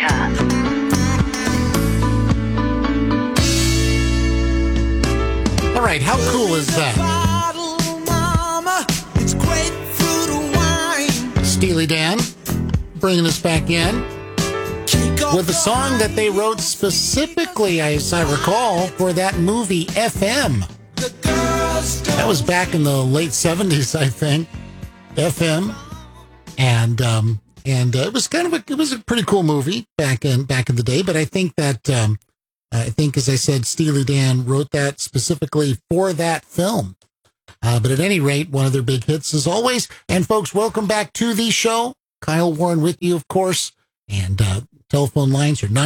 America. All right, how cool is that? Steely Dan bringing us back in with a song that they wrote specifically, as I recall, for that movie FM. That was back in the late 70s, I think. FM, and it was it was a pretty cool movie back in the day. But I think that as I said, Steely Dan wrote that specifically for that film. But at any rate, one of their big hits as always. And folks, welcome back to the show. Kyle Warren with you, of course. And telephone lines are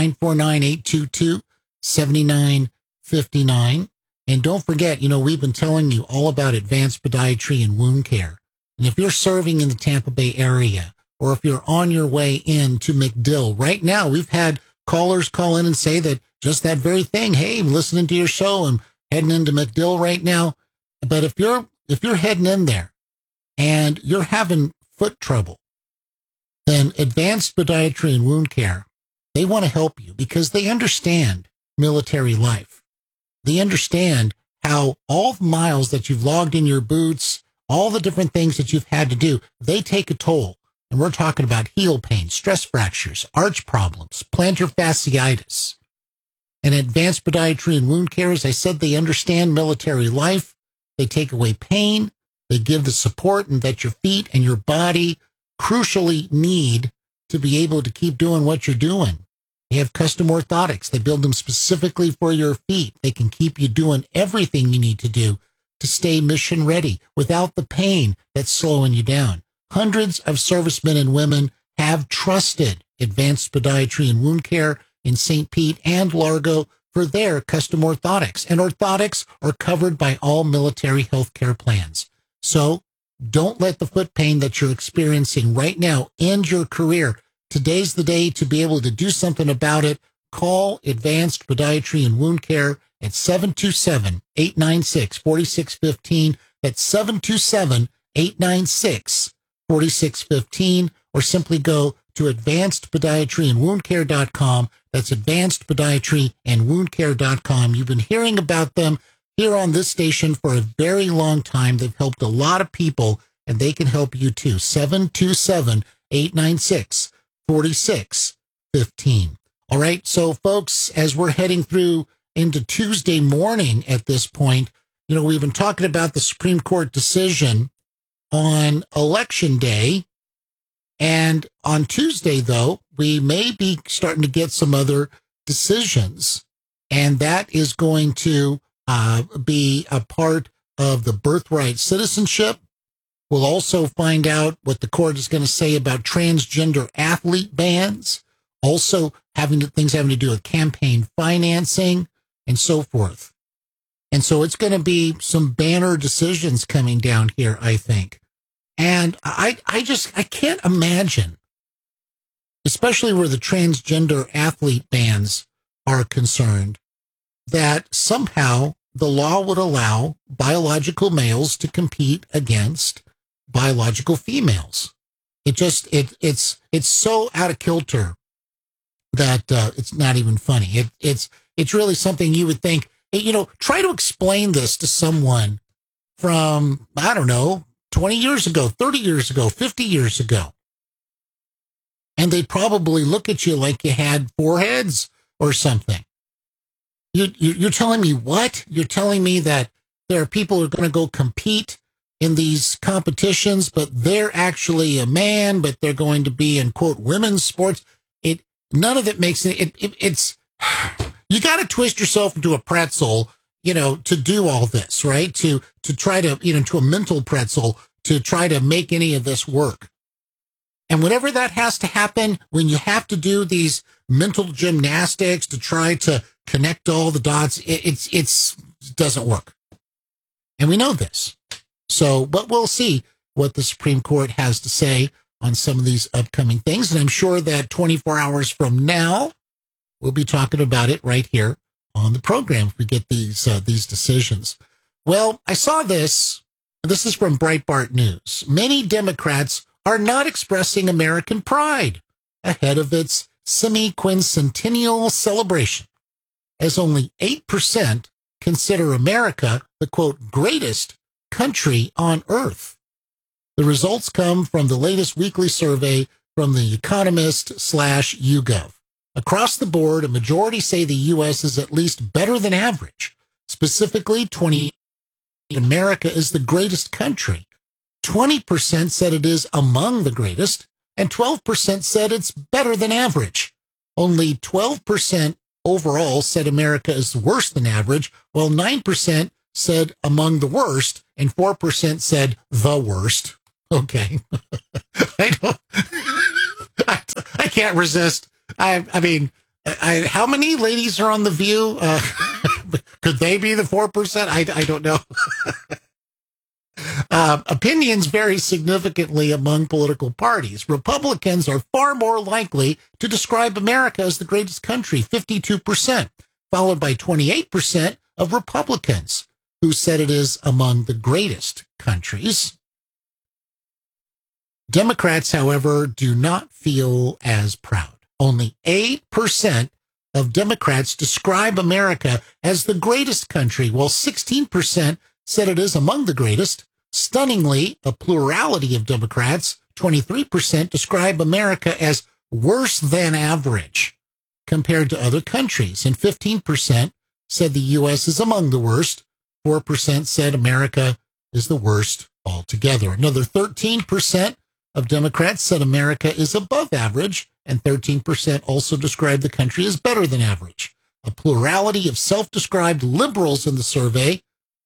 949-822-7959. And don't forget, we've been telling you all about advanced podiatry and wound care. And if you're serving in the Tampa Bay area, or if you're on your way in to MacDill, right now, we've had callers call in and say that just that very thing. Hey, I'm listening to your show. I'm heading into MacDill right now. But if you're heading in there and you're having foot trouble, then Advanced Podiatry and Wound Care, they want to help you because they understand military life. They understand how all the miles that you've logged in your boots, all the different things that you've had to do, they take a toll. And we're talking about heel pain, stress fractures, arch problems, plantar fasciitis. And Advanced Podiatry and Wound Care, as I said, they understand military life. They take away pain. They give the support and that your feet and your body crucially need to be able to keep doing what you're doing. They have custom orthotics. They build them specifically for your feet. They can keep you doing everything you need to do to stay mission ready without the pain that's slowing you down. Hundreds of servicemen and women have trusted Advanced Podiatry and Wound Care in St. Pete and Largo for their custom orthotics. And orthotics are covered by all military health care plans. So don't let the foot pain that you're experiencing right now end your career. Today's the day to be able to do something about it. Call Advanced Podiatry and Wound Care at 727-896-4615. That's 727-896-4615. Or simply go to advancedpodiatryandwoundcare.com. That's advancedpodiatryandwoundcare.com. You've been hearing about them here on this station for a very long time. They've helped a lot of people, and they can help you too. 727-896-4615. All right, so folks, as we're heading through into Tuesday morning at this point, we've been talking about the Supreme Court decision on Election Day. And on Tuesday, though, we may be starting to get some other decisions. And that is going to be a part of the birthright citizenship. We'll also find out what the court is going to say about transgender athlete bans, also things having to do with campaign financing and so forth. And so it's going to be some banner decisions coming down here, I think. And I can't imagine, especially where the transgender athlete bans are concerned, that somehow the law would allow biological males to compete against biological females. It's so out of kilter that it's not even funny. It's really something you would think, try to explain this to someone from, I don't know, 20 years ago, 30 years ago, 50 years ago. And they'd probably look at you like you had four heads or something. You're telling me what? You're telling me that there are people who are going to go compete in these competitions, but they're actually a man, but they're going to be in, quote, women's sports. None of it makes it's, you got to twist yourself into a pretzel, to do all this, right? To try to, to a mental pretzel to try to make any of this work. And whenever that has to happen, when you have to do these mental gymnastics to try to connect all the dots, it doesn't work. And we know this. So, but we'll see what the Supreme Court has to say on some of these upcoming things. And I'm sure that 24 hours from now, we'll be talking about it right here on the program if we get these decisions. Well, I saw this. This is from Breitbart News. Many Democrats are not expressing American pride ahead of its semi-quincentennial celebration, as only 8% consider America the, quote, greatest country on earth. The results come from the latest weekly survey from The Economist/YouGov. Across the board, a majority say the U.S. is at least better than average. Specifically, 20% America is the greatest country. 20% said it is among the greatest, and 12% said it's better than average. Only 12% overall said America is worse than average, while 9% said among the worst, and 4% said the worst. Okay. I can't resist. I mean, how many ladies are on The View? Could they be the 4%? I don't know. Opinions vary significantly among political parties. Republicans are far more likely to describe America as the greatest country, 52%, followed by 28% of Republicans who said it is among the greatest countries. Democrats, however, do not feel as proud. Only 8% of Democrats describe America as the greatest country, while 16% said it is among the greatest. Stunningly, a plurality of Democrats, 23%, describe America as worse than average compared to other countries, and 15% said the U.S. is among the worst. 4% said America is the worst altogether. Another 13% of Democrats said America is above average, and 13% also described the country as better than average. A plurality of self-described liberals in the survey,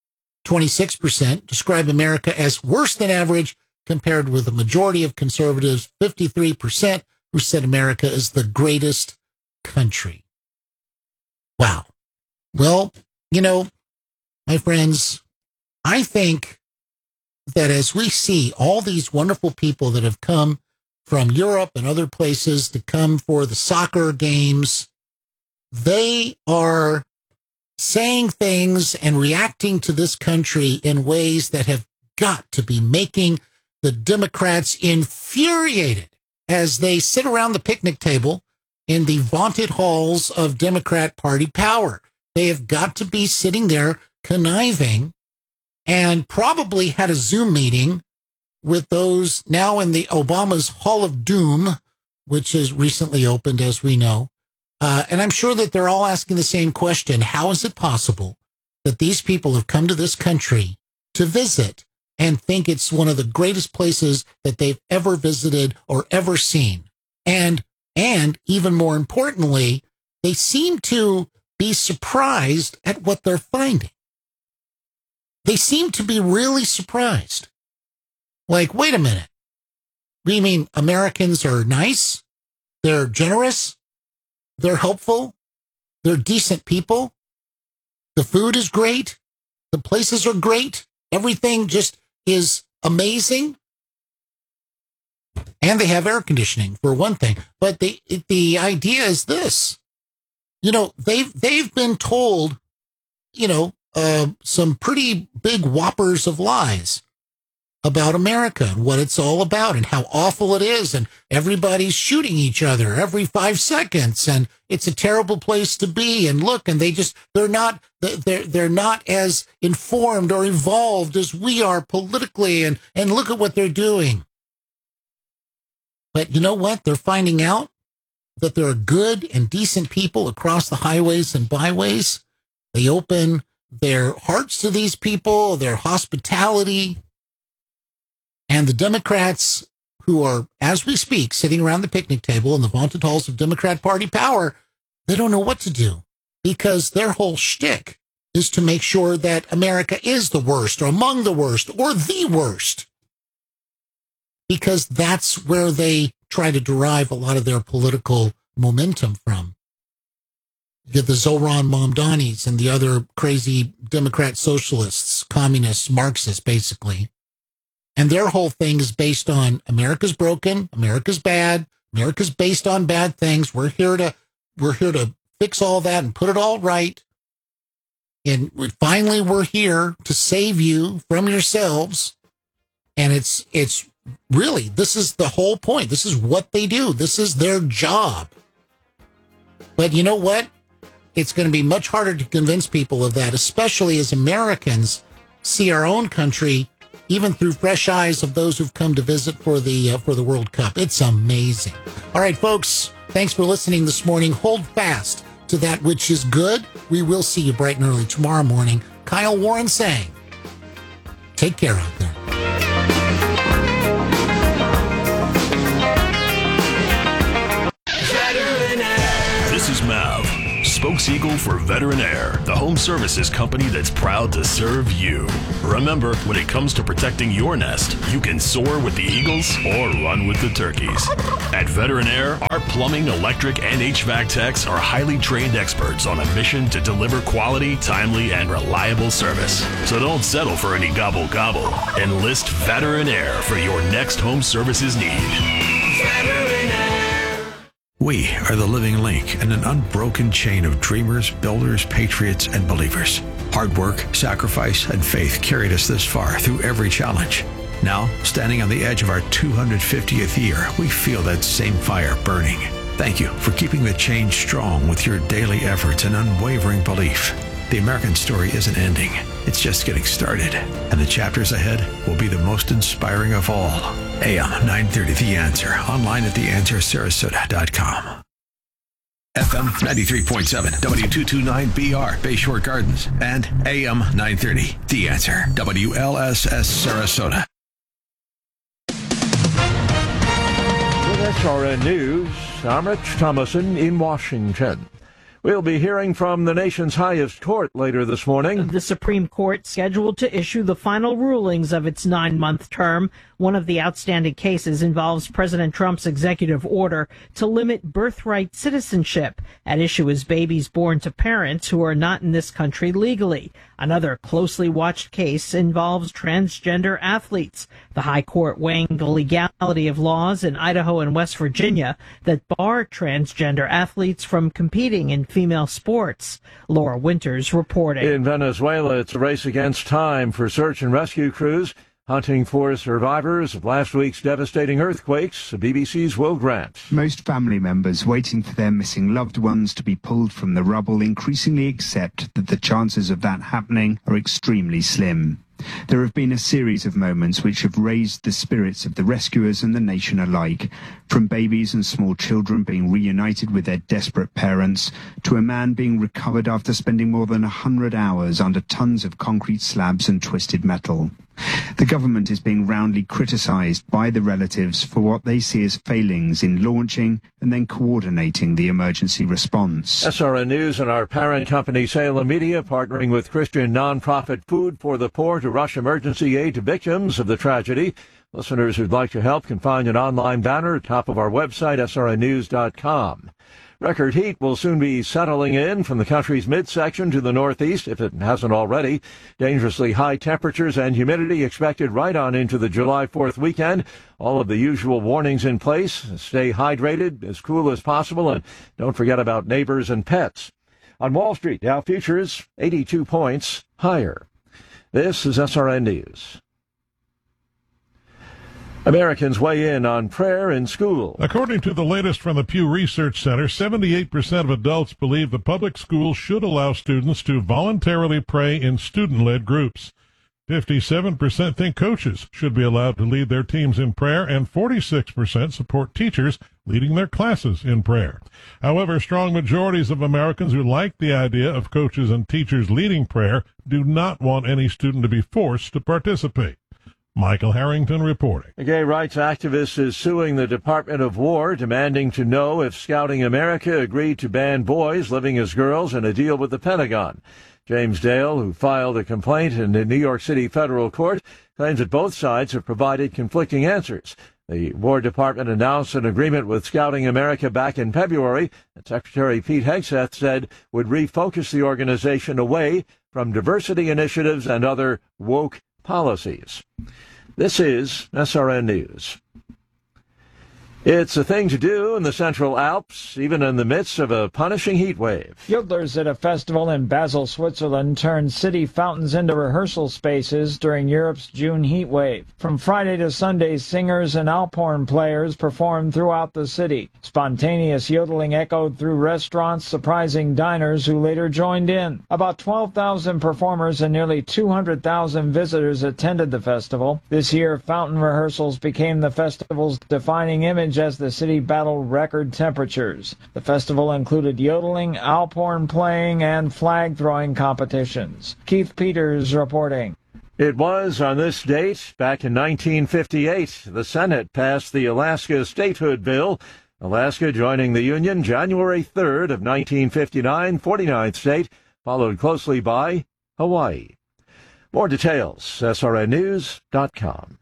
26%, describe America as worse than average, compared with a majority of conservatives, 53%, who said America is the greatest country. Wow. Well, you know, my friends, I think that as we see all these wonderful people that have come from Europe and other places to come for the soccer games, they are saying things and reacting to this country in ways that have got to be making the Democrats infuriated as they sit around the picnic table in the vaunted halls of Democrat Party power. They have got to be sitting there conniving and probably had a Zoom meeting with those now in the Obama's Hall of Doom, which has recently opened, as we know. And I'm sure that they're all asking the same question. How is it possible that these people have come to this country to visit and think it's one of the greatest places that they've ever visited or ever seen? And even more importantly, they seem to be surprised at what they're finding. They seem to be really surprised. Like, wait a minute. We mean Americans are nice? They're generous? They're helpful? They're decent people? The food is great? The places are great? Everything just is amazing? And they have air conditioning, for one thing. But the idea is this. You know, they've been told, you know, some pretty big whoppers of lies about America and what it's all about and how awful it is. And everybody's shooting each other every 5 seconds. And it's a terrible place to be. And look, and they're not as informed or evolved as we are politically. And look at what they're doing. But you know what? They're finding out that there are good and decent people across the highways and byways. They open their hearts to these people, their hospitality. And the Democrats who are, as we speak, sitting around the picnic table in the vaunted halls of Democrat Party power, they don't know what to do because their whole shtick is to make sure that America is the worst or among the worst or the worst. Because that's where they try to derive a lot of their political momentum from. You get the Zoran Mamdanis and the other crazy Democrat socialists, communists, Marxists, basically. And their whole thing is based on America's broken, America's bad, America's based on bad things. We're here to fix all that and put it all right. And finally, we're here to save you from yourselves. And it's really, this is the whole point. This is what they do. This is their job. But you know what? It's going to be much harder to convince people of that, especially as Americans see our own country, even through fresh eyes of those who've come to visit for the World Cup. It's amazing. All right, folks, thanks for listening this morning. Hold fast to that which is good. We will see you bright and early tomorrow morning. Kyle Warren saying, take care out there. This is Mav, spokeseagle for Veteran Air, the home services company that's proud to serve you. Remember, when it comes to protecting your nest, you can soar with the eagles or run with the turkeys. At Veteran Air, our plumbing, electric, and HVAC techs are highly trained experts on a mission to deliver quality, timely, and reliable service. So don't settle for any gobble-gobble. Enlist Veteran Air for your next home services need. Veteran Air. We are the living link in an unbroken chain of dreamers, builders, patriots, and believers. Hard work, sacrifice, and faith carried us this far through every challenge. Now, standing on the edge of our 250th year, we feel that same fire burning. Thank you for keeping the change strong with your daily efforts and unwavering belief. The American story isn't ending. It's just getting started. And the chapters ahead will be the most inspiring of all. AM 930 The Answer. Online at theanswersarasota.com. FM 93.7 W229BR Bayshore Gardens. And AM 930 The Answer. WLSS Sarasota. With SRN News, I'm Rich Thomason in Washington. We'll be hearing from the nation's highest court later this morning. The Supreme Court scheduled to issue the final rulings of its 9-month term. One of the outstanding cases involves President Trump's executive order to limit birthright citizenship. At issue is babies born to parents who are not in this country legally. Another closely watched case involves transgender athletes. The High Court weighing the legality of laws in Idaho and West Virginia that bar transgender athletes from competing in female sports. Laura Winters reporting. In Venezuela, it's a race against time for search and rescue crews hunting for survivors of last week's devastating earthquakes. BBC's Will Grant. Most family members waiting for their missing loved ones to be pulled from the rubble increasingly accept that the chances of that happening are extremely slim. There have been a series of moments which have raised the spirits of the rescuers and the nation alike, from babies and small children being reunited with their desperate parents, to a man being recovered after spending more than 100 hours under tons of concrete slabs and twisted metal. The government is being roundly criticised by the relatives for what they see as failings in launching and then coordinating the emergency response. SRN News and our parent company Salem Media, partnering with Christian nonprofit Food for the Poor to rush emergency aid to victims of the tragedy. Listeners who'd like to help can find an online banner at the top of our website, srnnews.com. Record heat will soon be settling in from the country's midsection to the northeast, if it hasn't already. Dangerously high temperatures and humidity expected right on into the July 4th weekend. All of the usual warnings in place. Stay hydrated, as cool as possible, and don't forget about neighbors and pets. On Wall Street, Dow futures 82 points higher. This is SRN News. Americans weigh in on prayer in school. According to the latest from the Pew Research Center, 78% of adults believe the public schools should allow students to voluntarily pray in student-led groups. 57% think coaches should be allowed to lead their teams in prayer, and 46% support teachers leading their classes in prayer. However, strong majorities of Americans who like the idea of coaches and teachers leading prayer do not want any student to be forced to participate. Michael Harrington reporting. A gay rights activist is suing the Department of War, demanding to know if Scouting America agreed to ban boys living as girls in a deal with the Pentagon. James Dale, who filed a complaint in the New York City federal court, claims that both sides have provided conflicting answers. The War Department announced an agreement with Scouting America back in February that Secretary Pete Hegseth said would refocus the organization away from diversity initiatives and other woke policies. This is SRN News. It's a thing to do in the Central Alps, even in the midst of a punishing heat wave. Yodelers at a festival in Basel, Switzerland, turned city fountains into rehearsal spaces during Europe's June heat wave. From Friday to Sunday, singers and Alphorn players performed throughout the city. Spontaneous yodeling echoed through restaurants, surprising diners who later joined in. About 12,000 performers and nearly 200,000 visitors attended the festival. This year, fountain rehearsals became the festival's defining image as the city battled record temperatures. The festival included yodeling, Alphorn playing, and flag-throwing competitions. Keith Peters reporting. It was on this date, back in 1958, the Senate passed the Alaska Statehood Bill, Alaska joining the Union January 3rd of 1959, 49th state, followed closely by Hawaii. More details, srnnews.com.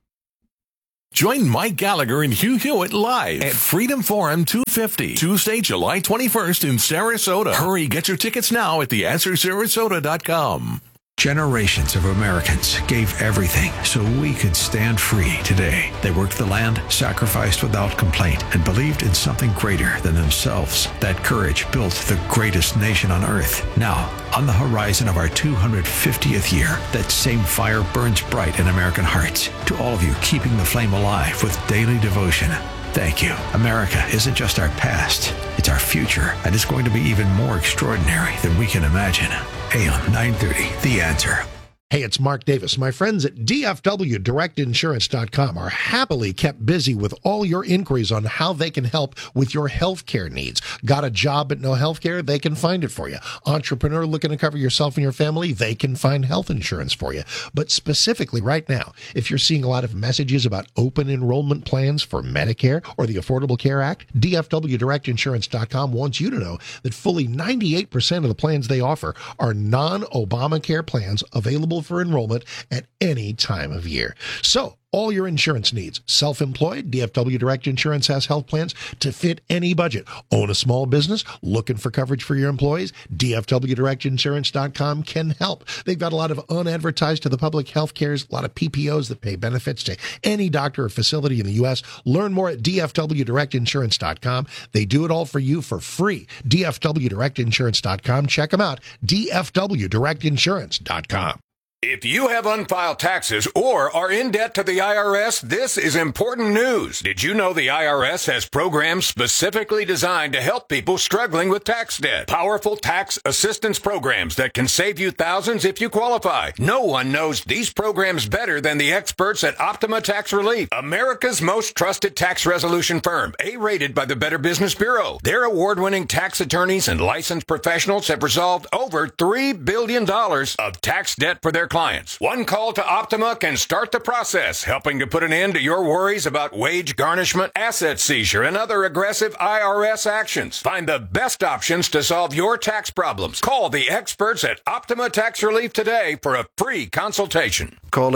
Join Mike Gallagher and Hugh Hewitt live at Freedom Forum 250, Tuesday, July 21st in Sarasota. Hurry, get your tickets now at theanswersarasota.com. Generations of Americans gave everything so we could stand free today. They worked the land, sacrificed without complaint, and believed in something greater than themselves. That courage built the greatest nation on earth. Now, on the horizon of our 250th year, that same fire burns bright in American hearts. To all of you keeping the flame alive with daily devotion, thank you. America isn't just our past, it's our future, and it's going to be even more extraordinary than we can imagine. AM 930, The Answer. Hey, it's Mark Davis. My friends at DFWDirectInsurance.com are happily kept busy with all your inquiries on how they can help with your health care needs. Got a job but no health care? They can find it for you. Entrepreneur looking to cover yourself and your family? They can find health insurance for you. But specifically right now, if you're seeing a lot of messages about open enrollment plans for Medicare or the Affordable Care Act, DFWDirectInsurance.com wants you to know that fully 98% of the plans they offer are non-Obamacare plans available for enrollment at any time of year. So, all your insurance needs. Self-employed, DFW Direct Insurance has health plans to fit any budget. Own a small business, looking for coverage for your employees? DFWDirectInsurance.com can help. They've got a lot of unadvertised to the public health cares, a lot of PPOs that pay benefits to any doctor or facility in the U.S. Learn more at DFWDirectInsurance.com. They do it all for you for free. DFWDirectInsurance.com. Check them out. DFWDirectInsurance.com. If you have unfiled taxes or are in debt to the IRS, this is important news. Did you know the IRS has programs specifically designed to help people struggling with tax debt? Powerful tax assistance programs that can save you thousands if you qualify. No one knows these programs better than the experts at Optima Tax Relief, America's most trusted tax resolution firm, A-rated by the Better Business Bureau. Their award-winning tax attorneys and licensed professionals have resolved over $3 billion of tax debt for their clients. One call to Optima can start the process, helping to put an end to your worries about wage garnishment, asset seizure, and other aggressive IRS actions. Find the best options to solve your tax problems. Call the experts at Optima Tax Relief today for a free consultation. Call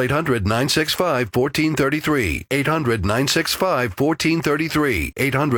800-965-1433. 800-965-1433.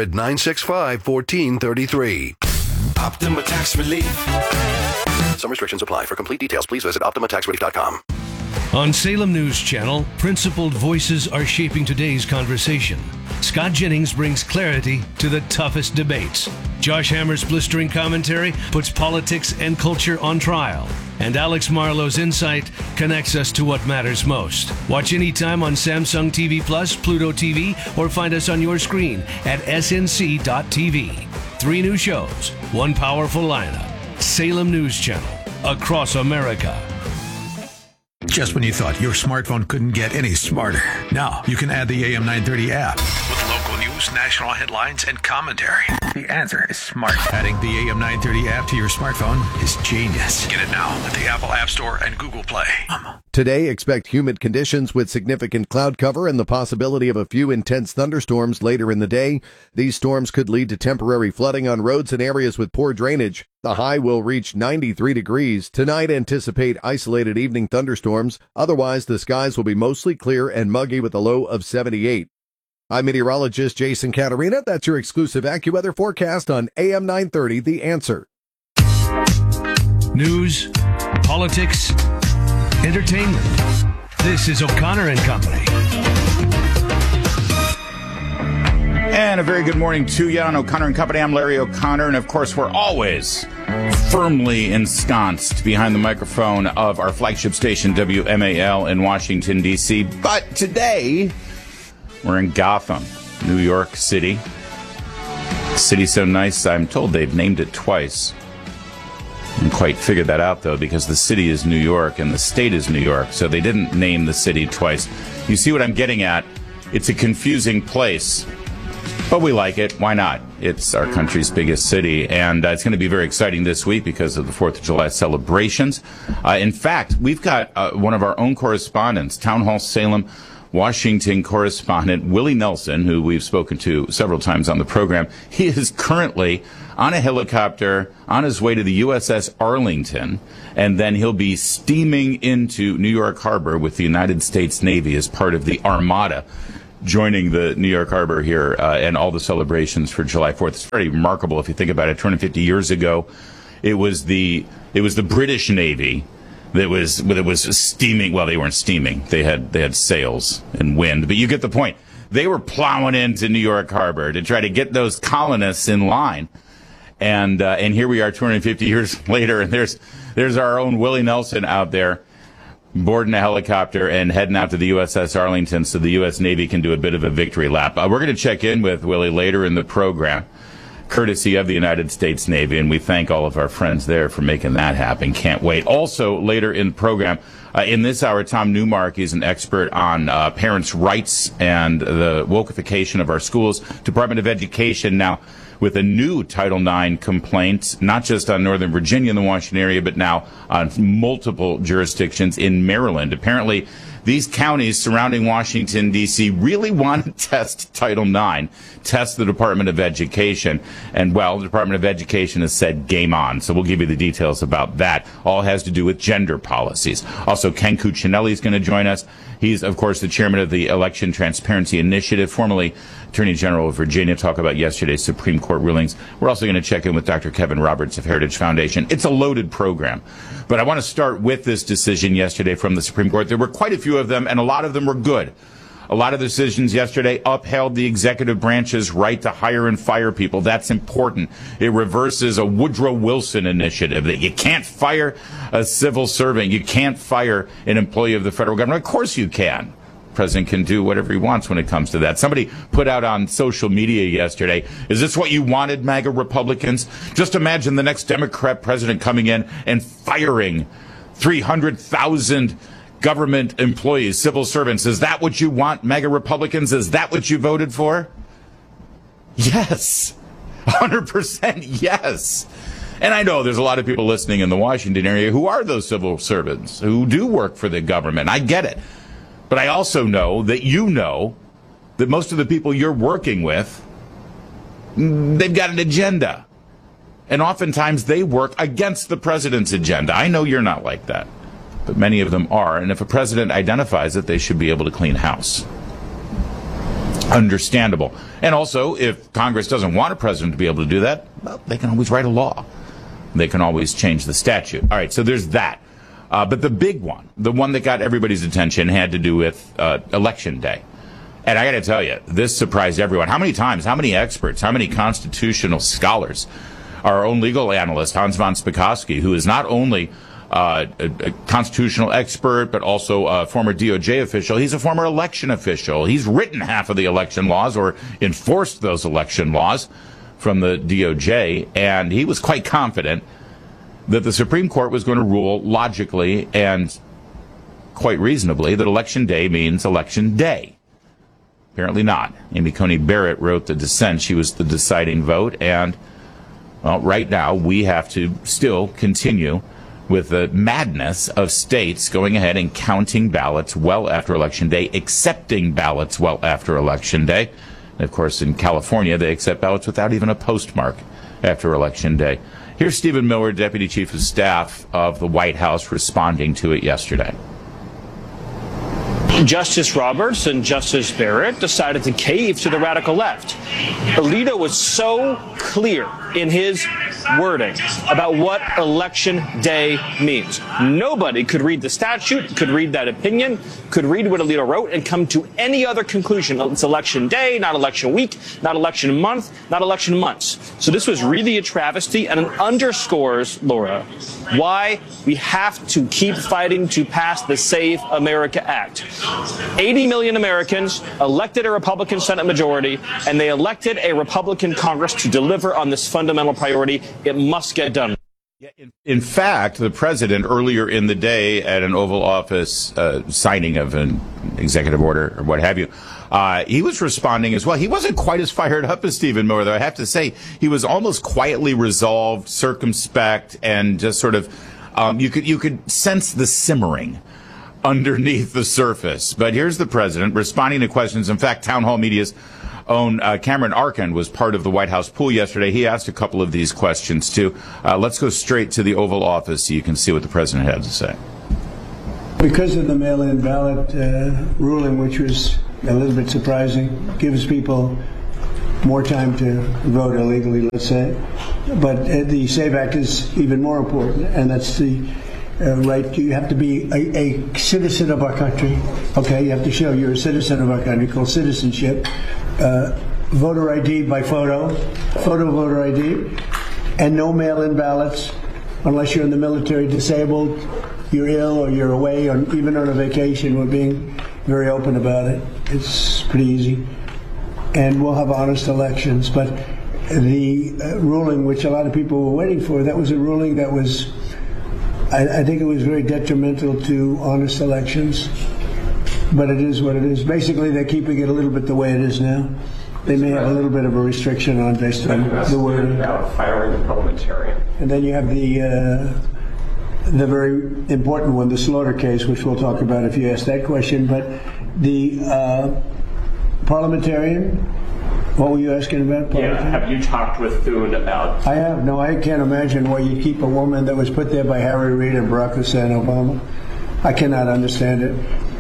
800-965-1433. Optima Tax Relief. Some restrictions apply. For complete details, please visit OptimaTaxRelief.com. On Salem News Channel, principled voices are shaping today's conversation. Scott Jennings brings clarity to the toughest debates. Josh Hammer's blistering commentary puts politics and culture on trial. And Alex Marlowe's insight connects us to what matters most. Watch anytime on Samsung TV Plus, Pluto TV, or find us on your screen at snc.tv. 3 new shows, 1 powerful lineup. Salem News Channel, across America. Just when you thought your smartphone couldn't get any smarter, now you can add the AM 930 app. With local news, national headlines, and commentary. The answer is smart. Adding the AM 930 app to your smartphone is genius. Get it now at the Apple App Store and Google Play. Today, expect humid conditions with significant cloud cover and the possibility of a few intense thunderstorms later in the day. These storms could lead to temporary flooding on roads and areas with poor drainage. The high will reach 93 degrees. Tonight, anticipate isolated evening thunderstorms. Otherwise, the skies will be mostly clear and muggy with a low of 78. I'm meteorologist Jason Caterina. That's your exclusive AccuWeather forecast on AM 930, The Answer. News, politics, entertainment. This is O'Connor and Company. And a very good morning to you on O'Connor and Company. I'm Larry O'Connor, and of course we're always firmly ensconced behind the microphone of our flagship station, WMAL in Washington, D.C. But today, we're in Gotham, New York City. The city's so nice, I'm told they've named it twice. I didn't quite figure that out, though, because the city is New York and the state is New York, so they didn't name the city twice. You see what I'm getting at? It's a confusing place. But we like it. Why not? It's our country's biggest city, and it's going to be very exciting this week because of the 4th of July celebrations. In fact, we've got one of our own correspondents, Town Hall Salem, Washington correspondent Willie Nelson, who we've spoken to several times on the program. He is currently on a helicopter on his way to the USS Arlington, and then he'll be steaming into New York Harbor with the United States Navy as part of the Armada, joining the New York Harbor here and all the celebrations for July 4th. It's very remarkable if you think about it. 250 years ago, it was the British Navy that was steaming. Well, they weren't steaming. They had sails and wind, but you get the point. They were plowing into New York Harbor to try to get those colonists in line. And here we are 250 years later, and there's our own Willie Nelson out there, boarding a helicopter and heading out to the USS Arlington so the U.S. Navy can do a bit of a victory lap. We're going to check in with Willie later in the program, courtesy of the United States Navy, and we thank all of our friends there for making that happen. Can't wait. Also, later in the program, in this hour, Tom Newmark is an expert on parents' rights and the wokeification of our schools. Department of Education now with a new Title IX complaint, not just on Northern Virginia in the Washington area, but now on multiple jurisdictions in Maryland. Apparently, these counties surrounding Washington, D.C. really want to test Title IX, test the Department of Education. And, well, the Department of Education has said game on. So we'll give you the details about that. All has to do with gender policies. Also, Ken Cuccinelli is going to join us. He's, of course, the chairman of the Election Transparency Initiative, formerly Attorney General of Virginia, talk about yesterday's Supreme Court rulings. We're also going to check in with Dr. Kevin Roberts of Heritage Foundation. It's a loaded program. But I want to start with this decision yesterday from the Supreme Court. There were quite a few of them, and a lot of them were good. A lot of the decisions yesterday upheld the executive branch's right to hire and fire people. That's important. It reverses a Woodrow Wilson initiative that you can't fire a civil servant. You can't fire an employee of the federal government. Of course you can. The president can do whatever he wants when it comes to that. Somebody put out on social media yesterday, is this what you wanted, MAGA Republicans? Just imagine the next Democrat president coming in and firing 300,000 government employees, civil servants. Is that what you want, MAGA Republicans? Is that what you voted for? Yes. 100% yes. And I know there's a lot of people listening in the Washington area who are those civil servants, who do work for the government. I get it. But I also know that most of the people you're working with, they've got an agenda. And oftentimes they work against the president's agenda. I know you're not like that, but many of them are. And if a president identifies it, they should be able to clean house. Understandable. And also, if Congress doesn't want a president to be able to do that, well, they can always write a law. They can always change the statute. All right, so there's that. But the big one, the one that got everybody's attention, had to do with Election Day. And I got to tell you, this surprised everyone. How many times, how many experts, how many constitutional scholars, our own legal analyst, Hans von Spakovsky, who is not only a constitutional expert, but also a former DOJ official. He's a former election official. He's written half of the election laws or enforced those election laws from the DOJ, and he was quite confident that the Supreme Court was going to rule logically and quite reasonably that Election Day means Election Day. Apparently not. Amy Coney Barrett wrote the dissent. She was the deciding vote, and well, right now we have to still continue with the madness of states going ahead and counting ballots well after Election Day, accepting ballots well after Election Day. And of course, in California, they accept ballots without even a postmark after Election Day. Here's Stephen Miller, Deputy Chief of Staff of the White House, responding to it yesterday. Justice Roberts and Justice Barrett decided to cave to the radical left. Alito was so clear in his wording about what election day means. Nobody could read the statute, could read that opinion, could read what Alito wrote and come to any other conclusion. It's election day, not election week, not election month, not election months. So this was really a travesty, and it underscores, Laura, why we have to keep fighting to pass the Save America Act. 80 million Americans elected a Republican Senate majority, and they elected a Republican Congress to deliver on this fundamental priority. It must get done. In fact, the president earlier in the day at an Oval Office signing of an executive order or what have you, he was responding as well. He wasn't quite as fired up as Stephen Miller, though. I have to say, he was almost quietly resolved, circumspect, and just sort of you could sense the simmering underneath the surface. But here's the president responding to questions. In fact, Town Hall Media's own Cameron Arkin was part of the White House pool yesterday. He asked a couple of these questions, too. Let's go straight to the Oval Office so you can see what the president had to say. Because of the mail-in ballot ruling, which was a little bit surprising, gives people more time to vote illegally, let's say. But the SAVE Act is even more important, and that's the right. You have to be a citizen of our country. Okay, you have to show you're a citizen of our country, called citizenship. Voter ID by photo voter ID, and no mail-in ballots unless you're in the military, disabled, you're ill, or you're away, or even on a vacation. We're being very open about it. It's pretty easy. And we'll have honest elections. But the ruling, which a lot of people were waiting for, that was a ruling that was, I think it was very detrimental to honest elections. But it is what it is. Basically, they're keeping it a little bit the way it is now. They may have a little bit of a restriction on based on the word. About firing the parliamentarian. And then you have the very important one, the Slaughter case, which we'll talk about if you ask that question. But the parliamentarian, what were you asking about? Yeah, have you talked with Thune about? I have. No, I can't imagine why you'd keep a woman that was put there by Harry Reid and Barack Hussein Obama. I cannot understand it.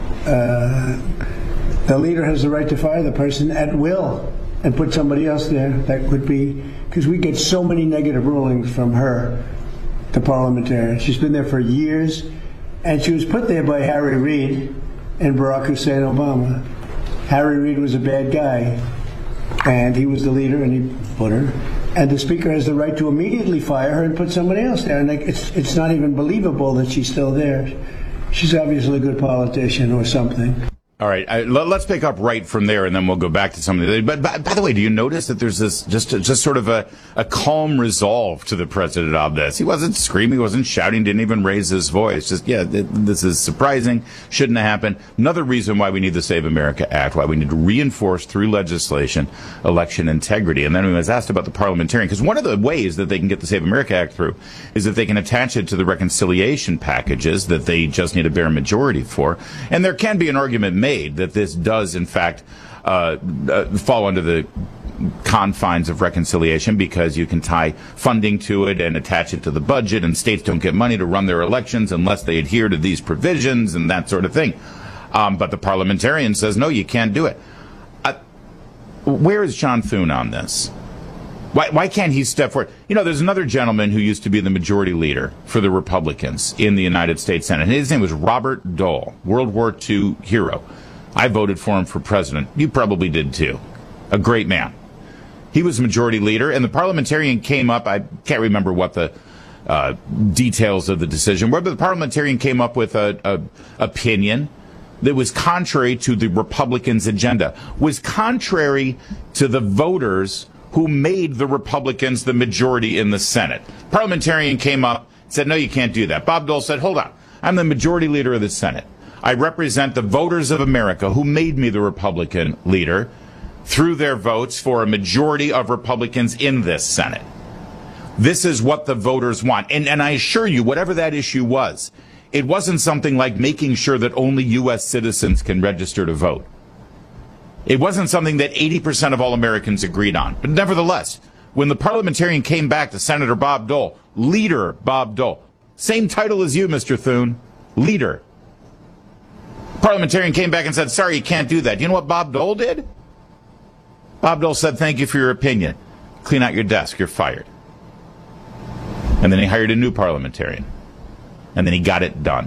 The leader has the right to fire the person at will and put somebody else there. That would be, because we get so many negative rulings from her, the parliamentarian. She's been there for years, and she was put there by Harry Reid and Barack Hussein Obama. Harry Reid was a bad guy, and he was the leader, and he put her. And the speaker has the right to immediately fire her and put somebody else there. And it's not even believable that she's still there. She's obviously a good politician or something. All right, let's pick up right from there, and then we'll go back to some of the. But by the way, do you notice that there's this just sort of a calm resolve to the president on this? He wasn't screaming, he wasn't shouting, didn't even raise his voice. Just this is surprising, shouldn't have happened. Another reason why we need the Save America Act, why we need to reinforce through legislation election integrity. And then we was asked about the parliamentarian, because one of the ways that they can get the Save America Act through is that they can attach it to the reconciliation packages that they just need a bare majority for, and there can be an argument made that this does, in fact, fall under the confines of reconciliation because you can tie funding to it and attach it to the budget, and states don't get money to run their elections unless they adhere to these provisions and that sort of thing. But the parliamentarian says, no, you can't do it. Where is John Thune on this? Why can't he step forward? You know, there's another gentleman who used to be the majority leader for the Republicans in the United States Senate. His name was Robert Dole, World War II hero. I voted for him for president. You probably did too. A great man. He was majority leader, and the parliamentarian came up. I can't remember what the details of the decision were, but the parliamentarian came up with an opinion that was contrary to the Republicans' agenda, was contrary to the voters who made the Republicans the majority in the Senate. Parliamentarian came up and said, no, you can't do that. Bob Dole said, hold on. I'm the majority leader of the Senate. I represent the voters of America who made me the Republican leader through their votes for a majority of Republicans in this Senate. This is what the voters want. And I assure you, whatever that issue was, it wasn't something like making sure that only U.S. citizens can register to vote. It wasn't something that 80% of all Americans agreed on. But nevertheless, when the parliamentarian came back to Senator Bob Dole, Leader Bob Dole, same title as you, Mr. Thune, Leader. Parliamentarian came back and said, sorry, you can't do that. Do you know what Bob Dole did? Bob Dole said, thank you for your opinion. Clean out your desk. You're fired. And then he hired a new parliamentarian. And then he got it done.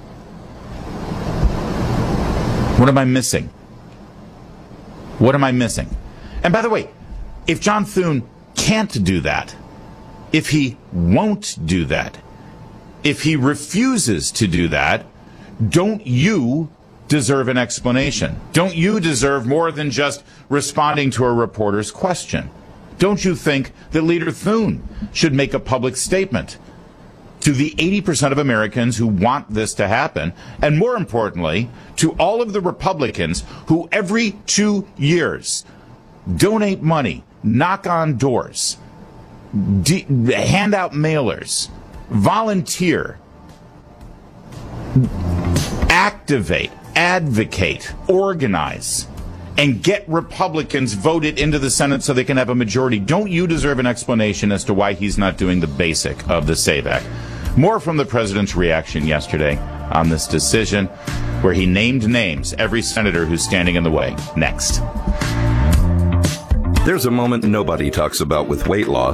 What am I missing? What am I missing? And by the way, if John Thune can't do that, if he won't do that, if he refuses to do that, don't you deserve an explanation? Don't you deserve more than just responding to a reporter's question? Don't you think that Leader Thune should make a public statement to the 80% of Americans who want this to happen, and more importantly, to all of the Republicans who every 2 years donate money, knock on doors, hand out mailers, volunteer, activate, advocate, organize, and get Republicans voted into the Senate so they can have a majority? Don't you deserve an explanation as to why he's not doing the basic of the SAVE Act? More from the president's reaction yesterday on this decision, where he named names, every senator who's standing in the way. Next. There's a moment nobody talks about with weight loss.